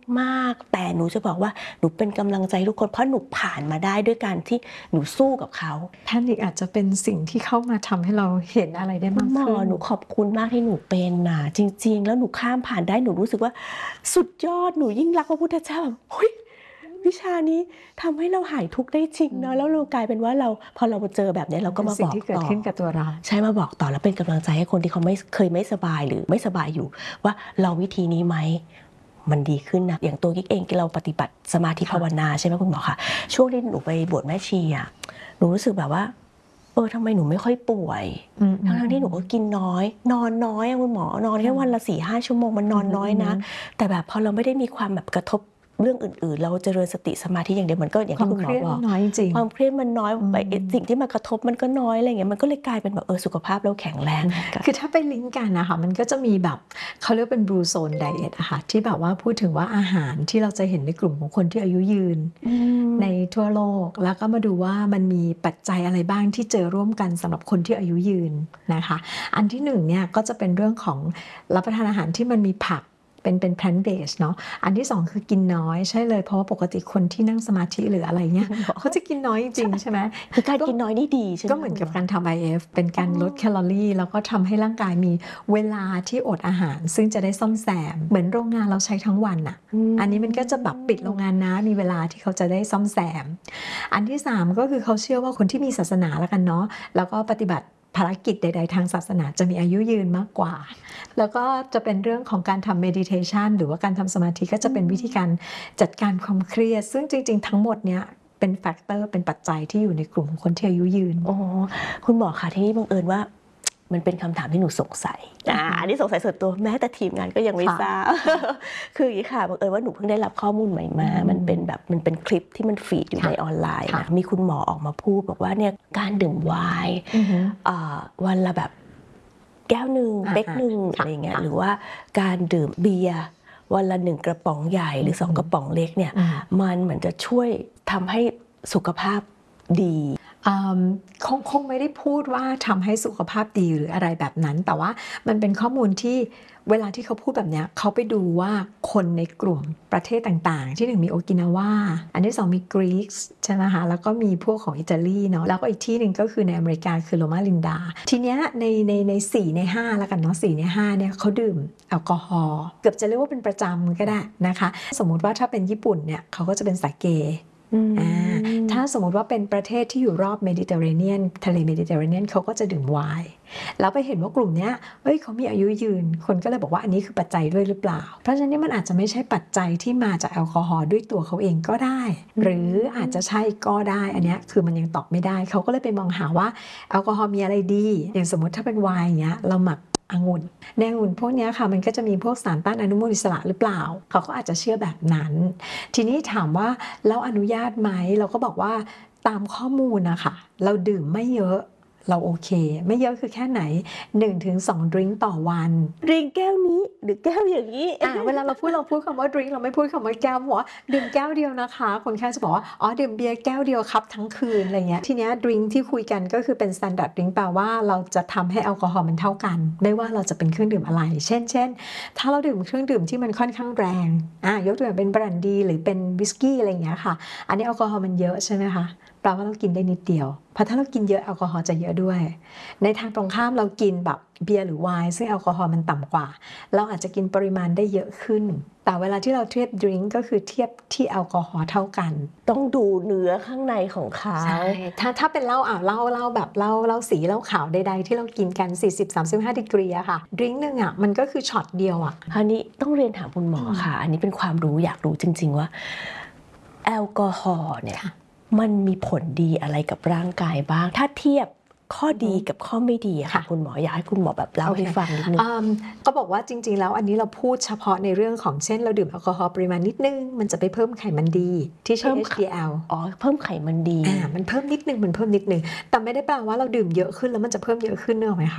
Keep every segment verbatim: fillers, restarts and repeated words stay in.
มากแต่หนูจะบอกว่าหนูเป็นกำลังใจทุกคนเพราะหนูผ่านมาได้ด้วยการที่หนูสู้กับเขาแพนิคอาจจะเป็นสิ่งที่เข้ามาทำให้เราเห็นอะไรได้มากขึ้นหนูขอบคุณมากที่หนูเป็นน่ะจริงๆแล้วหนูข้ามผ่านได้หนูรู้สึกว่าสุดยอดหนูยิ่งรักพระพุทธเจ้าแบบเฮ้ยวิชานี้ทำให้เราหายทุกข์ได้จริงเนาะแล้วเรากลายเป็นว่าเราพอเราเจอแบบนี้เราก็มาบอกต่อสิ่งที่เกิดขึ้นกับตัวเราใช่มาบอกต่อแล้วเป็นกำลังใจให้คนที่เขาไม่เคยไม่สบายหรือไม่สบายอยู่ว่าเราวิธีนี้ไหมมันดีขึ้นนะอย่างตัวกิ๊กเองเราปฏิบัติสมาธิภาวนาใช่ไหมคุณหมอคะช่วงที่หนูไปบวชแม่ชีอ่ะหนูรู้สึกแบบว่าเออทำไมหนูไม่ค่อยป่วยทั้งที่หนูก็กินน้อยนอนน้อยคุณหมอนอนแค่วันละสี่ห้าชั่วโมงมันนอนน้อยนะแต่แบบพอเราไม่ได้มีความแบบกระทบเรื่องอื่นๆเราเจริญสติสมาธิอย่างเดียวมันก็อย่างที่คุณหมอบอกความเครียดมันน้อยไปสิ่งที่มากระทบมันก็น้อยอะไรเงี้ยมันก็เลยกลายเป็นแบบเออสุขภาพเราแข็งแรงคือถ้าไปลิงก์กันนะคะมันก็จะมีแบบเขาเรียกเป็นบลูโซนไดเอทอะค่ะที่แบบว่าพูดถึงว่าอาหารที่เราจะเห็นในกลุ่มของคนที่อายุยืนในทั่วโลกแล้วก็มาดูว่ามันมีปัจจัยอะไรบ้างที่เจอร่วมกันสำหรับคนที่อายุยืนนะคะอันที่หนึ่งเนี่ยก็จะเป็นเรื่องของรับประทานอาหารที่มันมีผักเป็นเป็น plant based เนาะอันที่สองคือกินน้อยใช่เลยเพราะว่าปกติคนที่นั่งสมาธิหรืออะไรเงี้ยเขาจะกินน้อยจริงๆใช่ไหมคือการกินน้อยนี่ดีใช่ไหมก็เหมือนกับการทำ ไอ เอฟ เป็นการลดแคลอรี่แล้วก็ทำให้ร่างกายมีเวลาที่อดอาหารซึ่งจะได้ซ่อมแซมเหมือนโรงงานเราใช้ทั้งวันอะอันนี้มันก็จะแบบปิดโรงงานนะมีเวลาที่เขาจะได้ซ่อมแซมอันที่สามก็คือเขาเชื่อว่าคนที่มีศาสนาแล้วกันเนาะแล้วก็ปฏิบัติภารกิจใดๆทางศาสนาจะมีอายุยืนมากกว่าแล้วก็จะเป็นเรื่องของการทำ meditation หรือว่าการทำสมาธิก็จะเป็นวิธีการจัดการความเครียดซึ่งจริงๆทั้งหมดเนี้ยเป็นแฟกเตอร์เป็นปัจจัยที่อยู่ในกลุ่มของคนที่อายุยืนโอ้คุณหมอคะที่นี่บังเอิญว่ามันเป็นคำถามที่หนูสงสัยอ่าอันนี้สงสัยส่วนตัวแม้แต่ทีมงานก็ยังไม่ทราบคืออย่างนี้ค่ะบังเอิญว่าหนูเพิ่งได้รับข้อมูลใหม่มามันเป็นแบบมันเป็นคลิปที่มันฟีดอยู่ในออนไลน์นะมีคุณหมอออกมาพูดบอกว่าเนี่ยการดื่มไวน์วันละแบบแก้วหนึ่งเป๊กหนึ่งอะไรเงี้ยหรือว่าการดื่มเบียร์วันละหนึ่งกระป๋องใหญ่หรือสองกระป๋องเล็กเนี่ยมันเหมือนจะช่วยทำให้สุขภาพดีคงคงไม่ได้พูดว่าทำให้สุขภาพดีหรืออะไรแบบนั้นแต่ว่ามันเป็นข้อมูลที่เวลาที่เขาพูดแบบนี้เขาไปดูว่าคนในกลุ่มประเทศต่างๆที่หนึ่งมีโอกินาวาอันที่สองมีกรีซใช่ไหมคะแล้วก็มีพวกของอิตาลีเนาะแล้วก็อีกที่หนึ่งก็คือในอเมริกาคือโรมาลินดาทีเนี้ยในในในสี่ในห้าแล้วกันเนาะสี่ในห้าเนี่ยเขาดื่มแอลกอฮอล์เกือบจะเรียกว่าเป็นประจำก็ได้นะคะสมมุติว่าถ้าเป็นญี่ปุ่นเนี่ยเขาก็จะเป็นสาเกถ้าสมมติว่าเป็นประเทศที่อยู่รอบเมดิเตอร์เรเนียนทะเลเมดิเตอร์เรเนียนเขาก็จะดื่มไวน์แล้วไปเห็นว่ากลุ่มนี้เฮ้ยเขามีอายุยืนคนก็เลยบอกว่าอันนี้คือปัจจัยด้วยหรือเปล่าเพราะฉะนั้นมันอาจจะไม่ใช่ปัจจัยที่มาจากแอลกอฮอล์ด้วยตัวเขาเองก็ได้หรืออาจจะใช่ก็ได้อันนี้คือมันยังตอบไม่ได้เขาก็เลยไปมองหาว่าแอลกอฮอล์มีอะไรดีอย่างสมมติถ้าเป็นไวน์เนี้ยเราหมักองุ่นในองุ่นพวกนี้ค่ะมันก็จะมีพวกสารต้านอนุมูลอิสระหรือเปล่าเขาก็อาจจะเชื่อแบบนั้นทีนี้ถามว่าแล้วอนุญาตไหมเราก็บอกว่าตามข้อมูลนะคะเราดื่มไม่เยอะเราโอเคไม่เยอะคือแค่ไหน หนึ่งถึงสอง ดริงก์ต่อวันดริงก์แก้วนี้หรือแก้วอย่างนี้อ่าเวลาเราพูดเราพูดคำว่าดริงก์เราไม่พูดคำว่าแก้วหัวดื่มแก้วเดียวนะคะคนแค่จะบอกว่าอ๋อดื่มเบียร์แก้วเดียวครับทั้งคืนอะไรเงี้ยทีเนี้ยดริงก์ที่คุยกันก็คือเป็น standard drink แปลว่าเราจะทำให้แอลกอฮอล์มันเท่ากันไม่ว่าเราจะเป็นเครื่องดื่มอะไรเช่นเช่นถ้าเราดื่มเครื่องดื่มที่มันค่อนข้างแรงอ่ายกตัวอย่างเป็นบรันดีหรือเป็นวิสกี้อะไรเงี้ยค่ะอันนี้แอลกอฮอล์มันเยอะใช่ไหมคะแปลว่าเรากินได้นิดเดียวเพราะถ้าเรากินเยอะแอลกอฮอล์จะเยอะด้วยในทางตรงข้ามเรากินแบบเบียร์หรือไวน์ซึ่งแอลกอฮอล์มันต่ำกว่าเราอาจจะกินปริมาณได้เยอะขึ้นแต่เวลาที่เราเทียบดริงก์ก็คือเทียบที่แอลกอฮอล์เท่ากันต้องดูเนื้อข้างในของเขาใช่ถ้าถ้าเป็นเหล้าอ่ะเหล้าเหล้าแบบเหล้าเหล้าสีเหล้าขาวใดๆที่เรากินกัน สี่สิบ สามสิบห้า ดีกรีอะค่ะดริงก์นึงอ่ะมันก็คือช็อตเดียวอ่ะคราวนี้ต้องเรียนถามคุณหมอค่ะอันนี้เป็นความรู้อยากรู้จริงๆว่าแอลกอฮอล์เนี่ยมันมีผลดีอะไรกับร่างกายบ้างถ้าเทียบข้อดีกับข้อไม่ดีค่ะคุณหมออยากให้คุณหมอแบบเล่าให้ฟังนิดนึงก็บอกว่าจริงๆแล้วอันนี้เราพูดเฉพาะในเรื่องของเช่นเราดื่มแอลกอฮอล์ปริมาณนิดนึงมันจะไปเพิ่มไขมันดีที่ชื่อ เอช ดี แอลอ๋อเพิ่มไขมันดีอ่ามันเพิ่มนิดนึงมันเพิ่มนิดนึงแต่ไม่ได้แปลว่าเราดื่มเยอะขึ้นแล้วมันจะเพิ่มเยอะขึ้นเนอะไหมคะ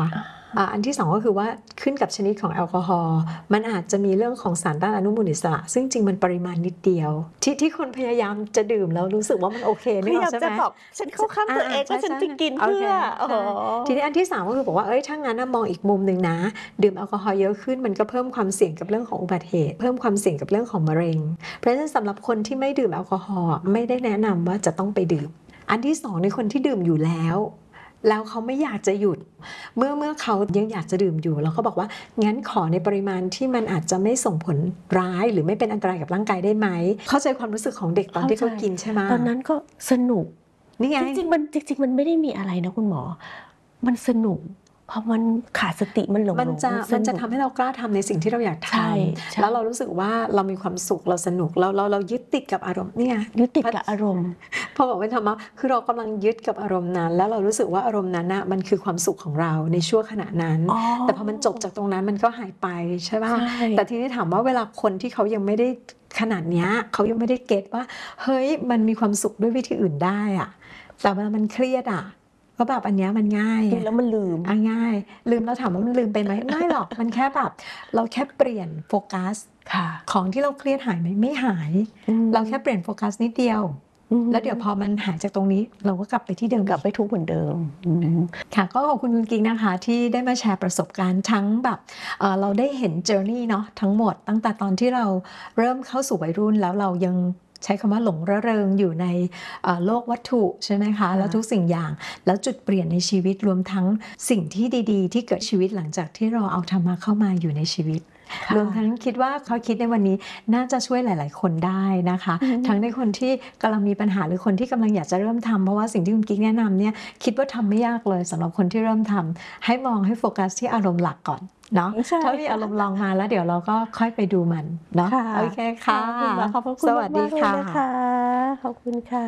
อ่าอันที่สองก็คือว่าขึ้นกับชนิดของแอลกอฮอล์มันอาจจะมีเรื่องของสารต้านอนุมูลอิสระซึ่งจริงมันปริมาณนิดเดียวที่ที่คนพยายามจะดื่มแล้วรู้สึกว่ามันโอเคพนึกยาออกยามใช่ไหจะมแบบฉันเข้าข้างตัวเองอ่าว่าฉันใช่จะกินโอเพื่เคออ๋อใช่ทีนี้อันที่สามก็คือบอกว่าเอ้ยถ้างั้นนะมองอีกมุมหนึ่งนะดื่มแอลกอฮอล์เยอะขึ้นมันก็เพิ่มความเสี่ยงกับเรื่องของอุบัติเหตุเพิ่มความเสี่ยงกับเรื่องของมะเร็งเพราะฉะนั้นสำหรับคนที่ไม่ดื่มแอลกอฮอล์ไม่ได้แนะนำว่าจะต้องไปดื่มอันที่สองในคนที่ดื่มอยู่แล้วแล้วเขาไม่อยากจะหยุดเมื่อเมื่อเขายังอยากจะดื่มอยู่เราก็บอกว่างั้นขอในปริมาณที่มันอาจจะไม่ส่งผลร้ายหรือไม่เป็นอันตรายกับร่างกายได้ไหมเข้าใจความรู้สึกของเด็กตอนที่เขากินใช่ไหมตอนนั้นก็สนุกนี่ไงจริงๆมันจริงๆมันไม่ได้มีอะไรนะคุณหมอ มันสนุกเพราะมันขาดสติมันหลงมันจะสมันจะกทำให้เรากล้าทำในสิ่งที่เราอยากทใช่ใช่ำแล้วเรารู้สึกว่าเรามีความสุขเราสนุกเราเราเรายึดติดกับอารมณ์เนี่ยยึดติดกับอารมณ์พอบอกเป็นธรรมะคือเรากำลังยึดกับอารมณ์นั้น แล้วเรารู้สึกว่าอารมณ์นั้นน่ะมันคือความสุขของเราในชั่วขณะนั้นอ๋อแต่พอมันจบจากตรงนั้นมันก็หายไปใช่ป่ะใช่แต่ทีนี้ถามว่าเวลาคนที่เขายังไม่ได้ขนาดเนี้ยเขายังไม่ได้เก็ตว่าเฮ้ยมันมีความสุขด้วยวิธีอื่นได้อะแต่เวลามันเครียดอะก็แบบอันเนี้ยมันง่ายกินแล้วมันลืมอ่ะง่ายลืมแล้วถามว่ามันลืมไปไหมไม่หรอกมันแค่แบบเราแค่เปลี่ยนโฟกัสค่ะของที่เราเครียดหายไหมไม่หายอืมเราแค่เปลี่ยนโฟกัสนิดเดียวอืมแล้วเดี๋ยวพอมันหายจากตรงนี้เราก็กลับไปที่เดิมกลับไปทุกข์เหมือนเดิมอืมค่ะก็ขอบคุณคุณกิ๊กนะคะที่ได้มาแชร์ประสบการณ์ทั้งแบบเอ่อเราได้เห็นเจอร์นี่เนาะทั้งหมดตั้งแต่ตอนที่เราเริ่มเข้าสู่วัยรุ่นแล้วเรายังใช้คำว่าหลงระเริงอยู่ในเอ่อโลกวัตถุใช่ไหมคะค่ะแล้วทุกสิ่งอย่างแล้วจุดเปลี่ยนในชีวิตรวมทั้งสิ่งที่ดีๆ ที่เกิดชีวิตหลังจากที่เราเอาธรรมะเข้ามาอยู่ในชีวิตค่ะรวมทั้งคิดว่าข้อคิดในวันนี้น่าจะช่วยหลาย ๆ คนได้นะคะอืมทั้งในคนที่กำลังมีปัญหาหรือคนที่กำลังอยากจะเริ่มทำเพราะว่าสิ่งที่คุณกิ๊กแนะนำเนี่ยคิดว่าทำไม่ยากเลยสำหรับคนที่เริ่มทำให้มองให้โฟกัสที่อารมณ์หลักก่อนเนาะใช่ถ้ามีอารมณ์ลองมาแล้วเดี๋ยวเราก็ค่อยไปดูมันเนาะค่ะโอเคค่ะขอบคุณมากขอบพระคุณสวัสดีมากๆเลยค่ะนะคะขอบคุณค่ะ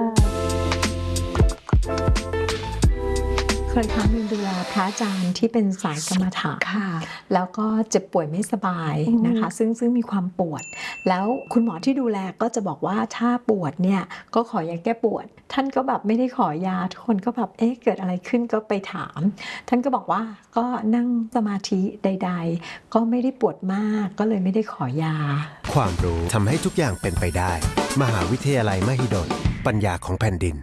เคยครั้งหนึงดูแลพระอาจารย์ที่เป็นสายกรรมฐานค่ะแล้วก็เจ็บป่วยไม่สบายอืมนะคะ ซึ่งซึ่งมีความปวด แล้วคุณหมอที่ดูแลก็จะบอกว่าถ้าปวดเนี่ยก็ขอยาแก้ปวด ท่านก็แบบไม่ได้ขอยาทุกคนก็แบบเอ๊ะเกิดอะไรขึ้นก็ไปถาม ท่านก็บอกว่าก็นั่งสมาธิใด ๆ ก็ไม่ได้ปวดมากก็เลยไม่ได้ขอยาความรู้ทำให้ทุกอย่างเป็นไปได้ มหาวิทยาลัยมหิดล ปัญญาของแผ่นดิน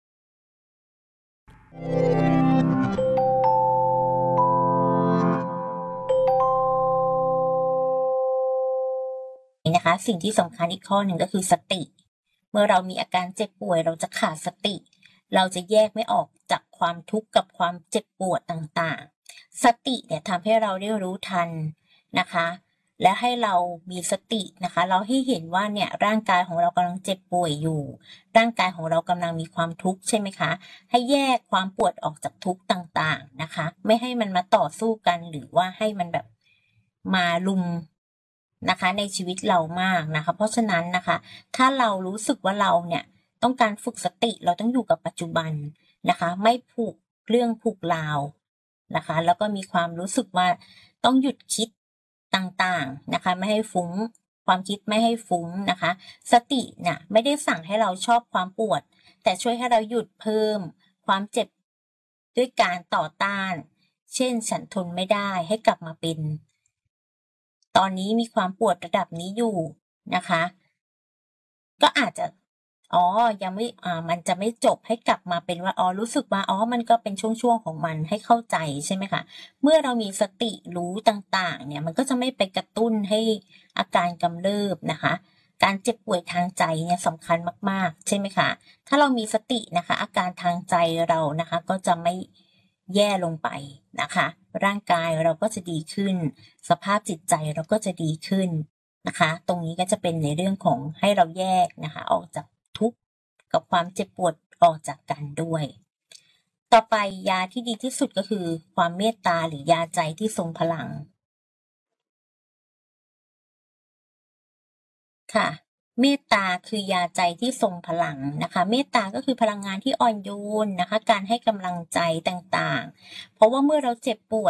นะคะสิ่งที่สำคัญอีกข้อหนึ่งก็คือสติ เมื่อเรามีอาการเจ็บป่วยเราจะขาดสติ เราจะแยกไม่ออกจากความทุกข์กับความเจ็บปวดต่างๆ สติเนี่ยทำให้เราได้รู้ทันนะคะ และให้เรามีสตินะคะ เราให้เห็นว่าเนี่ยร่างกายของเรากำลังเจ็บป่วยอยู่ ร่างกายของเรากำลังมีความทุกข์ใช่ไหมคะ ให้แยกความปวดออกจากทุกข์ต่างๆนะคะ ไม่ให้มันมาต่อสู้กันหรือว่าให้มันแบบมาลุมนะคะในชีวิตเรามากนะคะ เพราะฉะนั้นนะคะ ถ้าเรารู้สึกว่าเราเนี่ยต้องการฝึกสติเราต้องอยู่กับปัจจุบันนะคะ ไม่ผูกเรื่องผูกราวนะคะ แล้วก็มีความรู้สึกว่าต้องหยุดคิดต่างๆนะคะ ไม่ให้ฟุ้งความคิดไม่ให้ฟุ้งนะคะ สติเนี่ยไม่ได้สั่งให้เราชอบความปวด แต่ช่วยให้เราหยุดเพิ่มความเจ็บด้วยการต่อต้าน เช่นฉันทนไม่ได้ให้กลับมาเป็น ตอนนี้มีความปวดระดับนี้อยู่นะคะ ก็อาจจะอ๋อยังไม่อ่ามันจะไม่จบให้กลับมาเป็นว่าอ๋อรู้สึกว่าอ๋อมันก็เป็นช่วงๆของมันให้เข้าใจใช่ไหมคะเมื่อเรามีสติรู้ต่างๆเนี่ยมันก็จะไม่ไปกระตุ้นให้อาการกำเริบนะคะ การเจ็บป่วยทางใจเนี่ยสำคัญมากๆใช่ไหมคะถ้าเรามีสตินะคะอาการทางใจเรานะคะก็จะไม่แย่ลงไปนะคะ ร่างกายเราก็จะดีขึ้น สภาพจิตใจเราก็จะดีขึ้นนะคะ ตรงนี้ก็จะเป็นในเรื่องของให้เราแยกนะคะออกจากทุกข์กับความเจ็บปวดออกจากกันด้วย ต่อไปยาที่ดีที่สุดก็คือความเมตตาหรือยาใจที่ทรงพลังค่ะ เมตตาคือยาใจที่ทรงพลังนะคะ เมตตาก็คือพลังงานที่อ่อนโยนนะคะ การให้กำลังใจต่างๆ เพราะว่าเมื่อเราเจ็บป่วย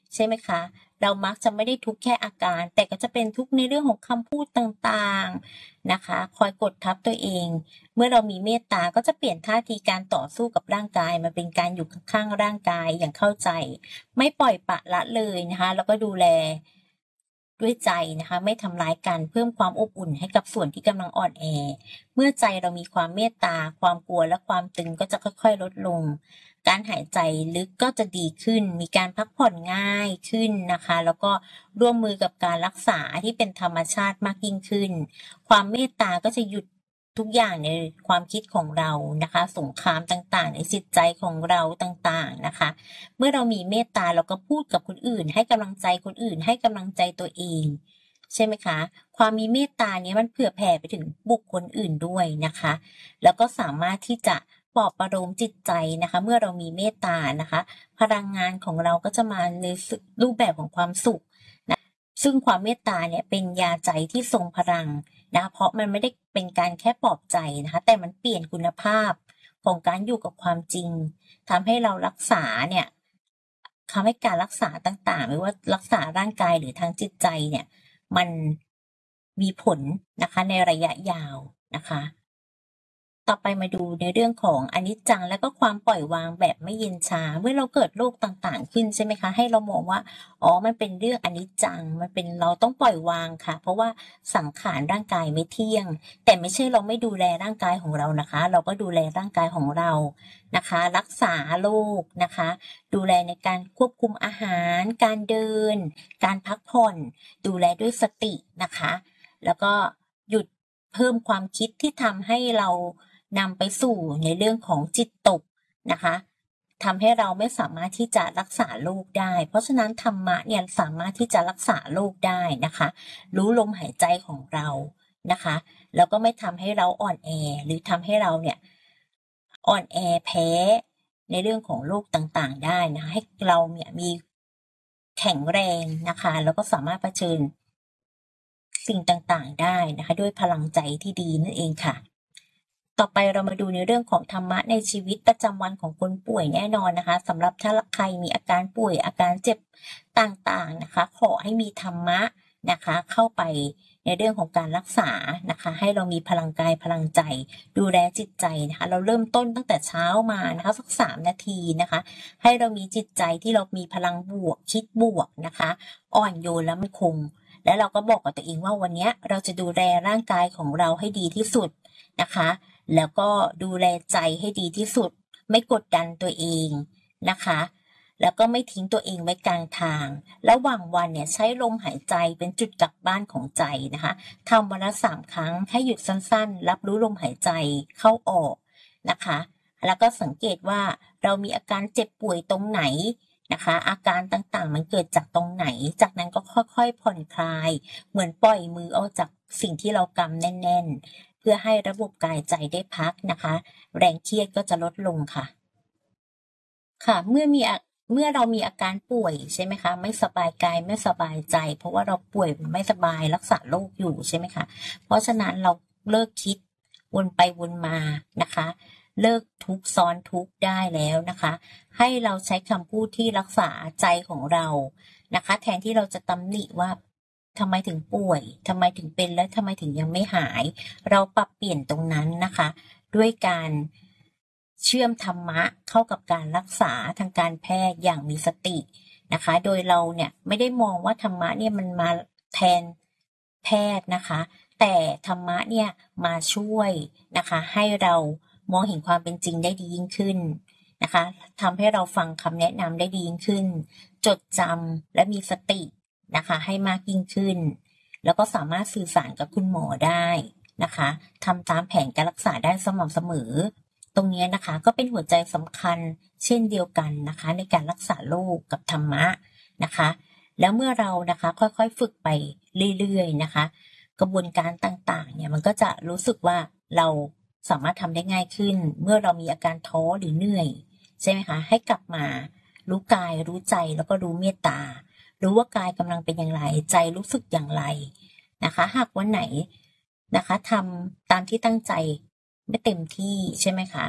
ใช่ไหมคะเรามักจะไม่ได้ทุกข์แค่อาการแต่ก็จะเป็นทุกข์ในเรื่องของคำพูดต่างๆนะคะคอยกดทับตัวเองเมื่อเรามีเมตตาก็จะเปลี่ยนท่าทีการต่อสู้กับร่างกายมาเป็นการอยู่ข้างๆร่างกายอย่างเข้าใจไม่ปล่อยปละละเลยนะคะแล้วก็ดูแลด้วยใจนะคะไม่ทำร้ายกันเพิ่มความอบอุ่นให้กับส่วนที่กำลังอ่อนแอเมื่อใจเรามีความเมตตาความกลัวและความตึงก็จะค่อยๆลดลงการหายใจลึกก็จะดีขึ้นมีการพักผ่อนง่ายขึ้นนะคะแล้วก็ร่วมมือกับการรักษาที่เป็นธรรมชาติมากยิ่งขึ้นความเมตตาก็จะหยุดทุกอย่างในความคิดของเรานะคะสงครามต่างๆในจิตใจของเราต่างๆนะคะเมื่อเรามีเมตตาเราก็พูดกับคนอื่นให้กำลังใจคนอื่นให้กำลังใจตัวเองใช่ไหมคะความมีเมตตาเนี้ยมันเผื่อแผ่ไปถึงบุคคลอื่นด้วยนะคะแล้วก็สามารถที่จะปลอบประโลมจิตใจนะคะเมื่อเรามีเมตตานะคะพลังงานของเราก็จะมาในรูปแบบของความสุขนะซึ่งความเมตตาเนี่ยเป็นยาใจที่ทรงพลังนะเพราะมันไม่ได้เป็นการแค่ปลอบใจนะคะแต่มันเปลี่ยนคุณภาพของการอยู่กับความจริงทำให้เรารักษาเนี่ยทำให้การรักษาต่างๆไม่ว่ารักษาร่างกายหรือทางจิตใจเนี่ยมันมีผลนะคะในระยะยาวนะคะต่อไปมาดูในเรื่องของอนิจจังและก็ความปล่อยวางแบบไม่เย็นชาเมื่อเราเกิดโรคต่างๆขึ้นใช่ไหมคะให้เรามองว่าอ๋อมันเป็นเรื่องอนิจจังมันเป็นเราต้องปล่อยวางค่ะเพราะว่าสังขารร่างกายไม่เที่ยงแต่ไม่ใช่เราไม่ดูแลร่างกายของเรานะคะเราก็ดูแลร่างกายของเรานะคะรักษาโรคนะคะดูแลในการควบคุมอาหารการเดินการพักผ่อนดูแลด้วยสตินะคะแล้วก็หยุดเพิ่มความคิดที่ทำให้เรานำไปสู่ในเรื่องของจิตตกนะคะทำให้เราไม่สามารถที่จะรักษาโรคได้เพราะฉะนั้นธรรมะเนี่ยสามารถที่จะรักษาโรคได้นะคะรู้ลมหายใจของเรานะคะแล้วก็ไม่ทำให้เราอ่อนแอหรือทำให้เราเนี่ยอ่อนแอแพ้ในเรื่องของโรคต่างๆได้นะให้เราเนี่ยมีแข็งแรงนะคะแล้วก็สามารถเผชิญสิ่งต่างๆได้นะคะด้วยพลังใจที่ดีนั่นเองค่ะต่อไปเรามาดูในเรื่องของธรรมะในชีวิตประจำวันของคนป่วยแน่นอนนะคะสำหรับถ้าใครมีอาการป่วยอาการเจ็บต่างๆนะคะขอให้มีธรรมะนะคะเข้าไปในเรื่องของการรักษานะคะให้เรามีพลังกายพลังใจดูแลจิตใจนะคะเราเริ่มต้นตั้งแต่เช้ามานะคะสักสามนาทีนะคะให้เรามีจิตใจที่เรามีพลังบวกคิดบวกนะคะอ่อนโยนและมั่นคงและเราก็บอกกับตัวเองว่าวันนี้เราจะดูแลร่างกายของเราให้ดีที่สุดนะคะแล้วก็ดูแลใจให้ดีที่สุดไม่กดดันตัวเองนะคะแล้วก็ไม่ทิ้งตัวเองไว้กลางทางระหว่างวันเนี่ยใช้ลมหายใจเป็นจุดกลับบ้านของใจนะคะทำวันละสามครั้งให้หยุดสั้นๆรับรู้ลมหายใจเข้าออกนะคะแล้วก็สังเกตว่าเรามีอาการเจ็บป่วยตรงไหนนะคะอาการต่างๆมันเกิดจากตรงไหนจากนั้นก็ค่อยๆผ่อนคลายเหมือนปล่อยมือออกจากสิ่งที่เรากำแน่นๆเพื่อให้ระบบกายใจได้พักนะคะแรงเครียดก็จะลดลงค่ะค่ะเมื่อมีเมื่อเรามีอาการป่วยใช่ไหมคะไม่สบายกายไม่สบายใจเพราะว่าเราป่วยไม่สบายรักษาโรคอยู่ใช่ไหมคะเพราะฉะนั้นเราเลิกคิดวนไปวนมานะคะเลิกทุกข์ซ้อนทุกข์ได้แล้วนะคะให้เราใช้คำพูดที่รักษาใจของเรานะคะแทนที่เราจะตำหนิว่าทำไมถึงป่วยทำไมถึงเป็นและทำไมถึงยังไม่หายเราปรับเปลี่ยนตรงนั้นนะคะด้วยการเชื่อมธรรมะเข้ากับการรักษาทางการแพทย์อย่างมีสตินะคะโดยเราเนี่ยไม่ได้มองว่าธรรมะเนี่ยมันมาแทนแพทย์นะคะแต่ธรรมะเนี่ยมาช่วยนะคะให้เรามองเห็นความเป็นจริงได้ดียิ่งขึ้นนะคะทำให้เราฟังคำแนะนำได้ดียิ่งขึ้นจดจำและมีสตินะคะให้มากยิ่งขึ้นแล้วก็สามารถสื่อสารกับคุณหมอได้นะคะทำตามแผนการรักษาได้สม่ำเสมอตรงนี้นะคะก็เป็นหัวใจสำคัญเช่นเดียวกันนะคะในการรักษาโรคกับธรรมะนะคะแล้วเมื่อเรานะคะค่อยๆฝึกไปเรื่อยๆนะคะกระบวนการต่างๆเนี่ยมันก็จะรู้สึกว่าเราสามารถทำได้ง่ายขึ้นเมื่อเรามีอาการท้อหรือเหนื่อยใช่ไหมคะให้กลับมารู้กายรู้ใจแล้วก็รู้เมตตารู้ว่ากายกำลังเป็นอย่างไรใจรู้สึกอย่างไรนะคะหากวันไหนนะคะทำตามที่ตั้งใจไม่เต็มที่ใช่ไหมคะ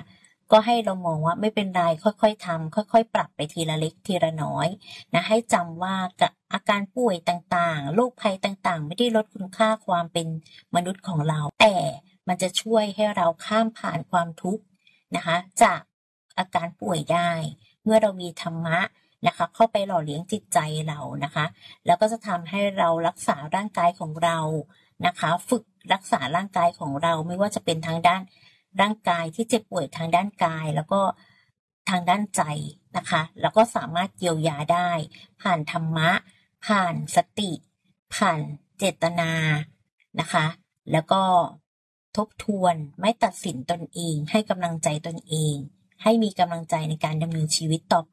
ก็ให้เรามองว่าไม่เป็นไรค่อยๆทำค่อยๆปรับไปทีละเล็กทีละน้อยนะให้จำว่าอาการป่วยต่างๆโรคภัยต่างๆไม่ได้ลดคุณค่าความเป็นมนุษย์ของเราแต่มันจะช่วยให้เราข้ามผ่านความทุกข์นะคะจากอาการป่วยได้เมื่อเรามีธรรมะนะคะเข้าไปหล่อเลี้ยงจิตใจเรานะคะแล้วก็จะทำให้เรารักษาร่างกายของเรานะคะฝึกรักษาร่างกายของเราไม่ว่าจะเป็นทางด้านร่างกายที่เจ็บป่วยทางด้านกายแล้วก็ทางด้านใจนะคะแล้วก็สามารถเยียวยาได้ผ่านธรรมะผ่านสติผ่านเจตนานะคะแล้วก็ทบทวนไม่ตัดสินตนเองให้กำลังใจตนเองให้มีกำลังใจในการดำเนินชีวิตต่อไป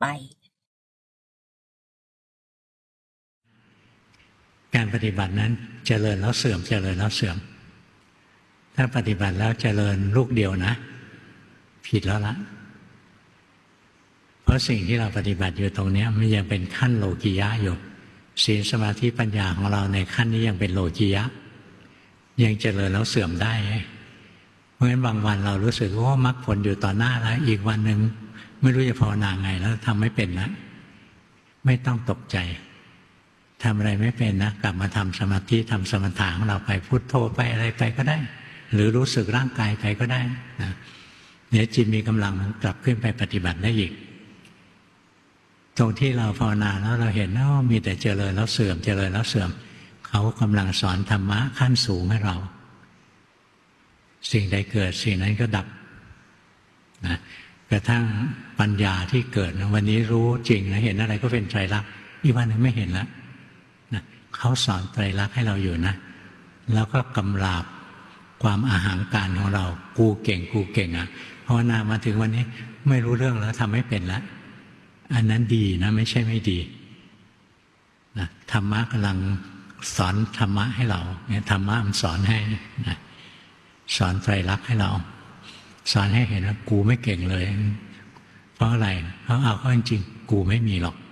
การปฏิบัตินั้นเจริญแล้วเสื่อมเจริญแล้วเสื่อมถ้าปฏิบัติแล้วเจริญลูกเดียวนะผิดแล้วละเพราะสิ่งที่เราปฏิบัติอยู่ตรงนี้มันยังเป็นขั้นโลกิยะอยู่ศีลสมาธิปัญญาของเราในขั้นนี้ยังเป็นโลกิยะยังเจริญแล้วเสื่อมได้เพราะฉะนั้นบางวันเรารู้สึกว่ามรรคผลอยู่ต่อหน้าแล้วอีกวันหนึ่งไม่รู้จะภาวนาไงแล้วทำไม่เป็นนะไม่ต้องตกใจทำอะไรไม่เป็นนะกลับมาทำสมาธิทำสมถะของเราไปพุทโธไปอะไรไปก็ได้หรือรู้สึกร่างกายไปก็ได้นะเดี๋ยวจิตมีกำลังกลับขึ้นไปปฏิบัติได้อีกตรงที่เราภาวนาแล้วเราเห็นว่ามีแต่เจริญแล้วเสื่อมเจริญแล้วเสื่อมเขากำลังสอนธรรมะขั้นสูงให้เราสิ่งใดเกิดสิ่งนั้นก็ดับนะกระทั่งปัญญาที่เกิดนะวันนี้รู้จริงนะเห็นอะไรก็เป็นไตรลักษณ์อีกวันนึงไม่เห็นแล้วนะเขาสอนไตรลักษณ์ให้เราอยู่นะแล้วก็กำราบความอาหางการของเรากูเก่งกูเก่งอ่ะภาวนามาถึงวันนี้ไม่รู้เรื่องแล้วทำไม่เป็นแล้วอันนั้นดีนะไม่ใช่ไม่ดีนะธรรมะกำลังสอนธรรมะให้เราเนี่ยธรรมะมันสอนให้นะสอนไตรลักษณ์ให้เราสอนให้เห็นว่ากูไม่เก่งเลยเพราะอะไรเพราะเอาเข้าจริงๆกูไม่มีหรอก